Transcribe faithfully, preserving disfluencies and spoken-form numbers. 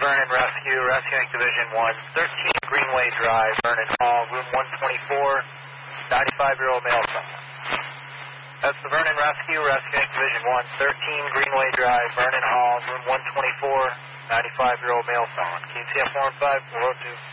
Vernon Rescue, Rescuing Division one, thirteen Greenway Drive, Vernon Hall, room one twenty-four, ninety-five-year-old male someone. That's the Vernon Rescue, Rescuing Division one, thirteen Greenway Drive, Vernon Hall, room one twenty-four, ninety-five-year-old male someone. K T F one five four oh two.